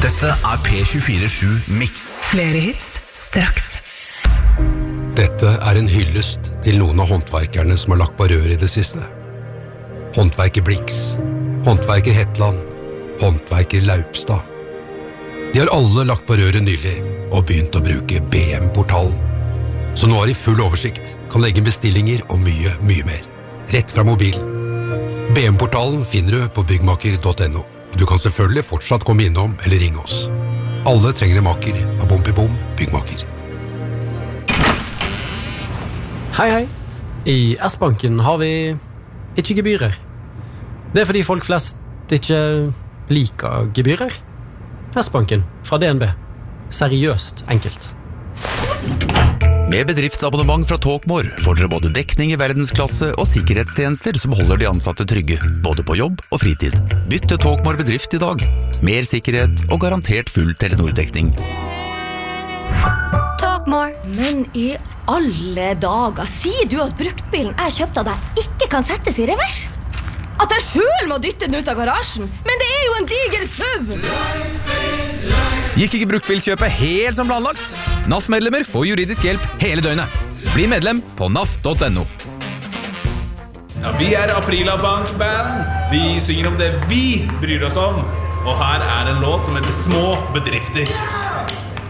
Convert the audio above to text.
Dette P24-7 Mix. Flere hits straks. Dette en hyllest til noen av håndverkerne som har lagt på rør i det siste. Håndverker Blix, håndverker Hetland, håndverker Laupstad. De har alle lagt på røret nylig og begynt å bruke BM-portalen. Så nå har de full oversikt, kan legge bestillinger og mye, mye mer. Rett fra mobilen. BM-portalen finner du på byggmaker.no. Du kan selvfølgelig fortsatt komme innom eller ringe oss. Alle trenger en maker av Bom Byggmaker. Hei, hei. I S-banken har vi ikke gebyrer. Det fordi folk flest ikke liker gebyrer. S-banken fra DNB. Seriøst enkelt. Med bedriftsabonnement fra Talkmore får dere både dekning i verdensklasse og sikkerhetstjenester som holder de ansatte trygge, både på jobb og fritid. Bytt til Talkmore bedrift i dag. Mer sikkerhet og garantert full Telenor-dekning. Talkmore. Men i alle dager, sier du at bruktbilen jeg kjøpte av deg ikke kan settes i revers? At jeg selv må dytte den ut av garasjen? Men det jo en diger SUV! Gikk ikke bruktbilkjøpet helt som planlagt? NAF-medlemmer får juridisk hjelp hele døgnet. Bli medlem på naf.no. Ja, vi Aprila Bank Band. Vi synger om det vi bryr oss om. Og her en låt som heter Små bedrifter.